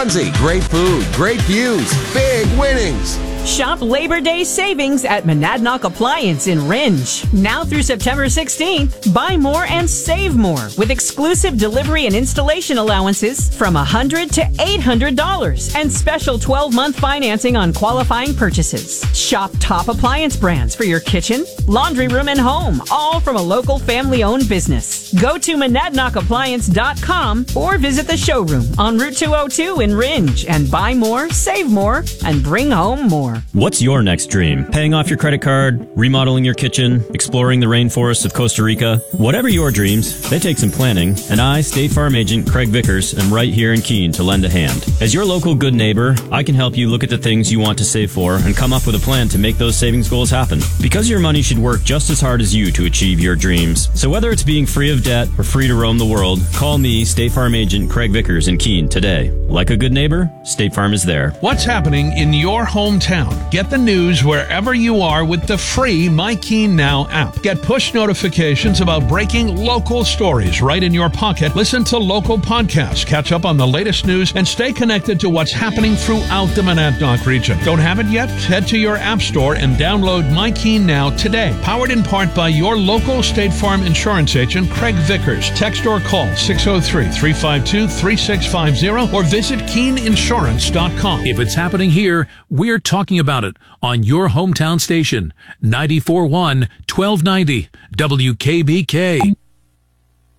Swansea. Great food, great views, big winnings. Shop Labor Day savings at Monadnock Appliance in Ringe. Now through September 16th, buy more and save more with exclusive delivery and installation allowances from $100 to $800 and special 12-month financing on qualifying purchases. Shop top appliance brands for your kitchen, laundry room, and home, all from a local family-owned business. Go to MonadnockAppliance.com or visit the showroom on Route 202 in Ringe and buy more, save more, and bring home more. What's your next dream? Paying off your credit card, remodeling your kitchen, exploring the rainforests of Costa Rica? Whatever your dreams, they take some planning, and I, State Farm Agent Craig Vickers, am right here in Keene to lend a hand. As your local good neighbor, I can help you look at the things you want to save for and come up with a plan to make those savings goals happen. Because your money should work just as hard as you to achieve your dreams. So whether it's being free of debt or free to roam the world, call me, State Farm Agent Craig Vickers in Keene today. Like a good neighbor, State Farm is there. What's happening in your hometown? Get the news wherever you are with the free My Keene Now app. Get push notifications about breaking local stories right in your pocket. Listen to local podcasts, catch up on the latest news, and stay connected to what's happening throughout the Monadnock region. Don't have it yet? Head to your app store and download My Keene Now today. Powered in part by your local State Farm insurance agent, Craig Vickers. Text or call 603-352-3650 or visit KeeneInsurance.com. If it's happening here, we're talking about it on your hometown station, 94.1 1290 WKBK.